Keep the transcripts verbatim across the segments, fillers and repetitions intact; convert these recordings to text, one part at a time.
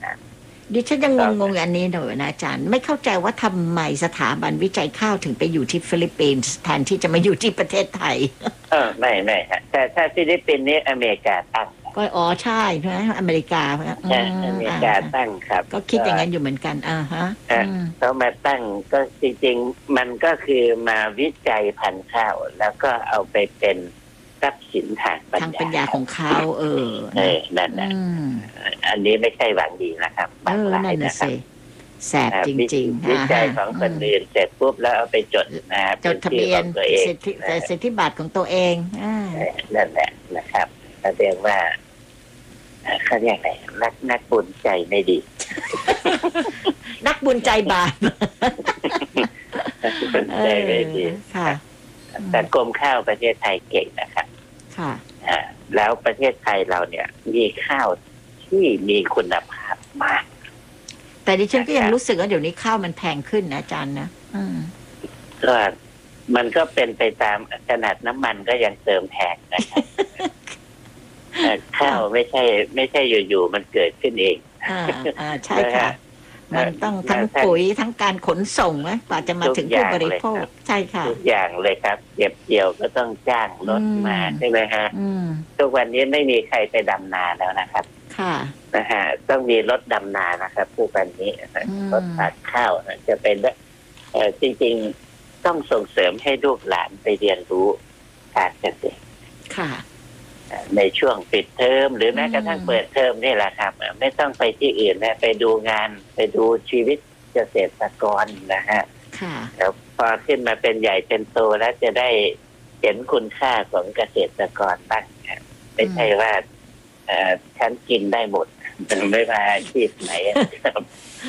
ดิฉันยังงงๆอันนี้หน่อยนะอาจารย์ไม่เข้าใจว่าทำไมสถาบันวิจัยข้าวถึงไปอยู่ที่ฟิลิปปินส์แทนที่จะมาอยู่ที่ประเทศไทยเออไม่ไม่ฮะแต่ถ้าฟิลิปปินส์นี่อเมริกาตั้งก็อ๋อใช่ใช่ไหมอเมริกาใช่อเมริกาตั้งครับก็คิดอย่างนั้นอยู่เหมือนกันอ่าฮะเขามาตั้งก็จริงๆมันก็คือมาวิจัยพันธุ์ข้าวแล้วก็เอาไปเป็นทรัพย์สินทางปัญญาทางปัญญาของเขาเออเออนั่นแหละอันนี้ไม่ใช่หวังดีนะครับบางรายนะครับแสบจริงๆวิจัยของคนอื่นเสร็จปุ๊บแล้วเอาไปจดนะจดทะเบียนสิทธิสิทธิบัตรของตัวเองนั่นแหละนะครับแสดงว่าเขาเรียกอะไรนักนักบุญใจไม่ดีนักบุญใจบาปนักบุญใจไม่ดีค่ะแต่กรมข้าวประเทศไทยเก่งนะครับค่ะแล้วประเทศไทยเราเนี่ยมีข้าวที่มีคุณภาพมากแต่ดิฉันก็ยังรู้สึกว่าเดี๋ยวนี้ข้าวมันแพงขึ้นนะอาจารย์นะก็มันก็เป็นไปตามขนาดน้ำมันก็ยังเติมแพงนะครับข้าวไม่ใช่ไม่ใช่อยู่ๆมันเกิดขึ้นเองอ่าอ่าใช่ค่ะมันต้องทั้งปุ๋ยทั้งการขนส่งนะกว่าจะมาถึงผู้บริโภคใช่ค่ะทุกอย่างเลยครับเก็บเกี่ยวก็ต้องจ้างรถมาใช่ไหมฮะทุกวันนี้ไม่มีใครไปดำนาแล้วนะครับค่ะนะฮะต้องมีรถดำนานะครับทุกวันนี้รถตัดข้าวจะเป็นเอ่อจริงๆต้องส่งเสริมให้ลูกหลานไปเรียนรู้การเกษตรค่ะในช่วงปิดเทอมหรือแม้กระทั่งเปิดเทอมนี่แหละครับไม่ต้องไปที่อื่นนะไปดูงานไปดูชีวิตเกษตรกรนะฮะแล้วพอขึ้นมาเป็นใหญ่เป็นโตแล้วจะได้เห็นคุณค่าของเกษตรกรบ้างไม่ใช่ว่าฉันกินได้หมดไม่ว่าอาชีพไหนครับ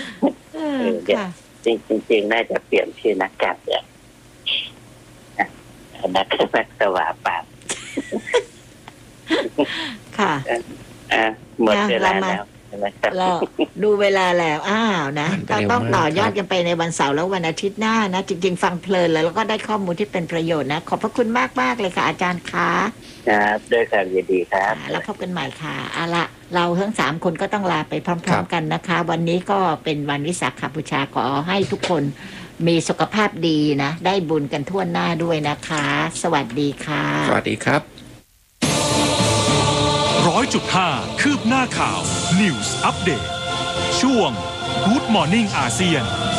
จริงจริงน่าจะเปลี่ยนชื่อนักการเมืองนักนักสวาปามค่ะหมดเวลาแล้วเราดูเวลาแล้วอ้าวนะก็ต้องต่อยอดกันไปในวันเสาร์แล้ววันอาทิตย์หน้านะจริงๆฟังเพลินแล้วแล้วก็ได้ข้อมูลที่เป็นประโยชน์นะขอบพระคุณมากมากเลยค่ะอาจารย์คะครับด้วยความยินดีครับแล้วพบกันใหม่ค่ะเอาละเราทั้งสามคนก็ต้องลาไปพร้อมๆกันนะคะวันนี้ก็เป็นวันวิสาขบูชาขอให้ทุกคนมีสุขภาพดีนะได้บุญกันทั่วหน้าด้วยนะคะสวัสดีค่ะสวัสดีครับร้อยจุดห้าคืบหน้าข่าว News Update ช่วง Good Morning อาเซียน